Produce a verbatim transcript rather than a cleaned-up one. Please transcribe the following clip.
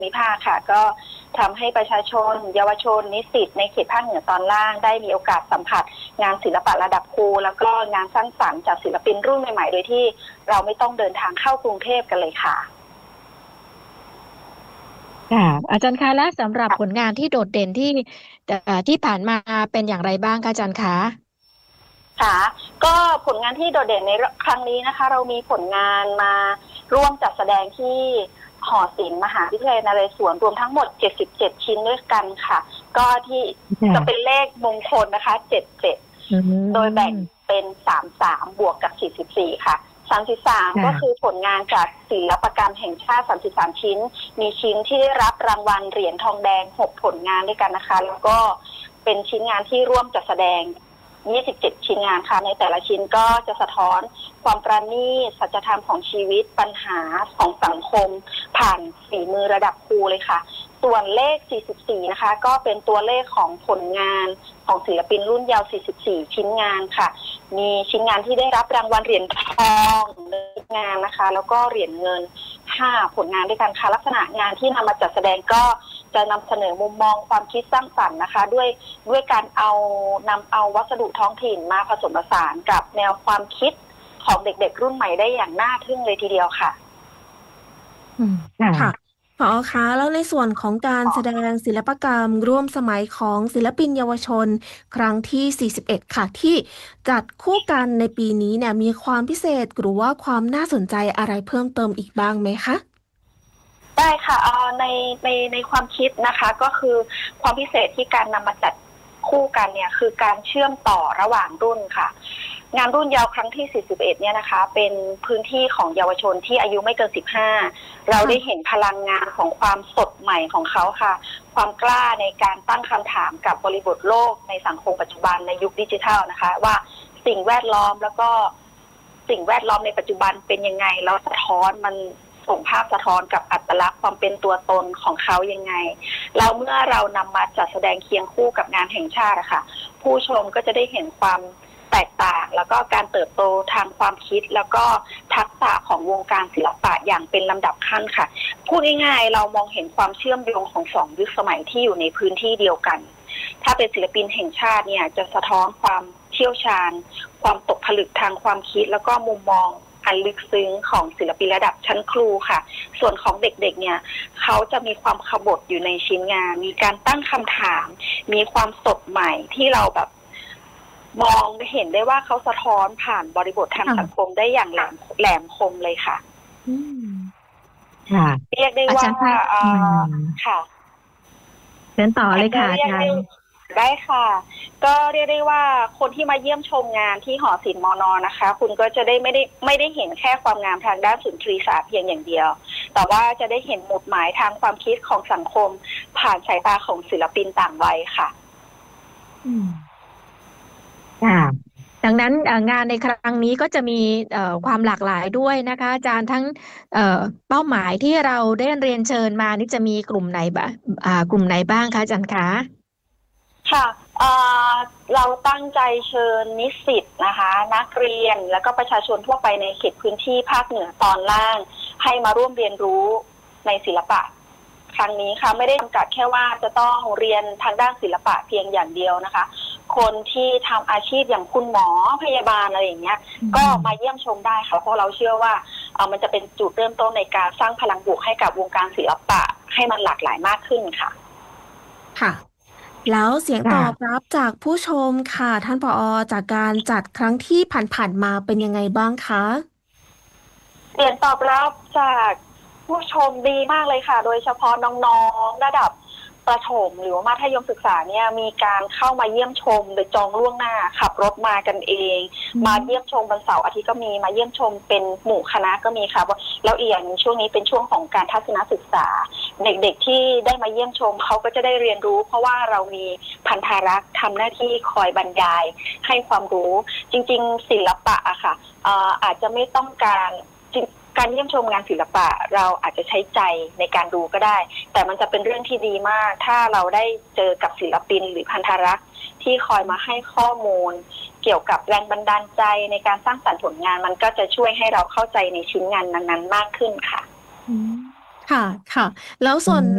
มิภาคค่ะก็ทำให้ประชาชนเยาวชนนิสิตในเขตภาคเหนือตอนล่างได้มีโอกาสสัมผัสงานศิลปะระดับครูแล้วก็งานสร้างสรรค์จากศิลปินรุ่นใหม่ๆโดยที่เราไม่ต้องเดินทางเข้ากรุงเทพกันเลยค่ะค่ะอาจารย์คะและสำหรับผลงานที่โดดเด่นที่เอ่อที่ผ่านมาเป็นอย่างไรบ้างคะอาจารย์คะค่ะก็ผลงานที่โดดเด่นในครั้งนี้นะคะเรามีผลงานมาร่วมจัดแสดงที่หอศิลป์มหาวิทยาลัยนเรศวรรวมทั้งหมดเจ็ดสิบเจ็ดชิ้นด้วยกันค่ะก็ที่จะเป็นเลขมงคลนะคะเจ็ดสิบเจ็ดโดยแบ่งเป็นสามสิบสามบวกกับสี่สิบสี่ค่ะสามสิบสามก็คือผลงานจากศิลปกรรมแห่งชาติสามสิบสามชิ้นมีชิ้นที่ได้รับรางวัลเหรียญทองแดงหกผลงานด้วยกันนะคะแล้วก็เป็นชิ้นงานที่ร่วมจัดแสดงยี่สิบเจ็ดชิ้นงานค่ะในแต่ละชิ้นก็จะสะท้อนความประณีตสัจธรรมของชีวิตปัญหาของสังคมผ่านฝีมือระดับครูเลยค่ะส่วนเลขสี่สิบสี่นะคะก็เป็นตัวเลขของผลงานของศิลปินรุ่นเยาว์สี่สิบสี่ชิ้นงานค่ะมีชิ้นงานที่ได้รับรางวัลเหรียญทองในงานนะคะแล้วก็เหรียญเงินห้าผลงานด้วยกันค่ะลักษณะงานที่นำมาจัดแสดงก็จะนำเสนอมุมมองความคิดสร้างสรรค์นะคะด้วยด้วยการเอานำเอาวัสดุท้องถิ่นมาผสมผสานกับแนวความคิดของเด็กๆรุ่นใหม่ได้อย่างน่าทึ่งเลยทีเดียวค่ะอืมค่ะผอคะแล้วในส่วนของการแสดงศิลปกรรมร่วมสมัยของศิลปินเยาวชนครั้งที่สี่สิบเอ็ดค่ะที่จัดคู่กันในปีนี้เนี่ยมีความพิเศษหรือว่าความน่าสนใจอะไรเพิ่มเติมอีกบ้างไหมคะได้ค่ะเอ่อในในในความคิดนะคะก็คือความพิเศษที่การนำมาจัดคู่กันเนี่ยคือการเชื่อมต่อระหว่างรุ่นค่ะงานรุ่นเยาว์ครั้งที่สี่สิบเอ็ดเนี่ยนะคะเป็นพื้นที่ของเยาวชนที่อายุไม่เกินสิบห้าเราได้เห็นพลังงานของความสดใหม่ของเขาค่ะความกล้าในการตั้งคำถามกับบริบทโลกในสังคมปัจจุบันในยุคดิจิทัลนะคะว่าสิ่งแวดล้อมแล้วก็สิ่งแวดล้อมในปัจจุบันเป็นยังไงแล้วสะท้อนมันส่งภาพสะท้อนกับอัตลักษณ์ความเป็นตัวตนของเขายังไงแล้วเมื่อเรานำมาจัดแสดงเคียงคู่กับงานแห่งชาติอะค่ะผู้ชมก็จะได้เห็นความแตกต่างแล้วก็การเติบโตทางความคิดแล้วก็ทักษะของวงการศิลปะอย่างเป็นลำดับขั้นค่ะพูดง่ายๆเรามองเห็นความเชื่อมโยงของสองยุคสมัยที่อยู่ในพื้นที่เดียวกันถ้าเป็นศิลปินแห่งชาติเนี่ยจะสะท้อนความเชี่ยวชาญความตกผลึกทางความคิดแล้วก็มุมมองอันลึกซึ้งของศิลปินระดับชั้นครูค่ะส่วนของเด็กๆเนี่ยเขาจะมีความขบถอยู่ในชิ้นงานมีการตั้งคำถามมีความสดใหม่ที่เราแบบมองเห็นได้ว่าเขาสะท้อนผ่านบริบททางสังคมได้อย่างแหลมแหลมคมเลยค่ะอืมค่ะเรียกได้ว่าค่ะเชิญต่อเลยค่ะอาจารย์ได้ค่ะก็เรียกได้ว่าคนที่มาเยี่ยมชมงานที่หอศิลป์มอนอนะคะคุณก็จะได้ไม่ได้ไม่ได้เห็นแค่ความงามทางด้านสุนทรีศาสตร์เพียงอย่างเดียวแต่ว่าจะได้เห็นหมุดหมายทางความคิดของสังคมผ่านสายตาของศิลปินต่างวัยค่ะอืมค่ะดังนั้นงานในครั้งนี้ก็จะมีความหลากหลายด้วยนะคะอาจารย์ทั้งเป้าหมายที่เราได้เรียนเชิญมานี่จะมีกลุ่มไหนบ้างกลุ่มไหนบ้างคะอาจารย์คะค่ะเราตั้งใจเชิญนิสิตนะคะนักเรียนแล้วก็ประชาชนทั่วไปในเขตพื้นที่ภาคเหนือตอนล่างให้มาร่วมเรียนรู้ในศิลปะครั้งนี้ค่ะไม่ได้จำกัดแค่ว่าจะต้องเรียนทางด้านศิลปะเพียงอย่างเดียวนะคะคนที่ทำอาชีพอย่างคุณหมอพยาบาลอะไรอย่างเงี้ยก็มาเยี่ยมชมได้ค่ะเพราะเราเชื่อว่ามันจะเป็นจุดเริ่มต้นในการสร้างพลังบวกให้กับวงการศิลปะให้มันหลากหลายมากขึ้นค่ะค่ะแล้วเสียงตอบรับจากผู้ชมค่ะท่านผอ.จากการจัดครั้งที่ผ่านๆมาเป็นยังไงบ้างคะเสียงตอบรับจากผู้ชมดีมากเลยค่ะโดยเฉพาะน้องๆระดับประถมหรือว่ามัธยมศึกษาเนี่ยมีการเข้ามาเยี่ยมชมโดยจองล่วงหน้าขับรถมากันเองมาเยี่ยมชมวันเสาร์อาทิตย์ก็มีมาเยี่ยมชมเป็นหมู่คณะก็มีค่ะแล้วอีกอย่างช่วงนี้เป็นช่วงของการทัศนศึกษาเด็กๆที่ได้มาเยี่ยมชมเขาก็จะได้เรียนรู้เพราะว่าเรามีพันธารักษ์ทำหน้าที่คอยบรรยายให้ความรู้จริงๆศิลปะอะค่ะอาจจะไม่ต้องการการเยี่ยมชมงานศิลปะเราอาจจะใช้ใจในการดูก็ได้แต่มันจะเป็นเรื่องที่ดีมากถ้าเราได้เจอกับศิลปินหรือพันธรักษ์ที่คอยมาให้ข้อมูลเกี่ยวกับแรงบันดาลใจในการสร้างสรรค์ผลงานมันก็จะช่วยให้เราเข้าใจในชิ้นงานนั้นๆมากขึ้นค่ะค่ะค่ะแล้วส่วน